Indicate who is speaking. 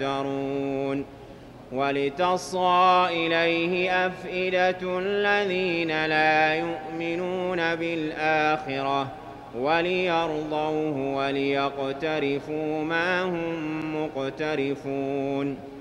Speaker 1: يحذرون ولتصغى إليه أفئدة الذين لا يؤمنون بالآخرة وليرضوه وليقترفوا ما هم مقترفون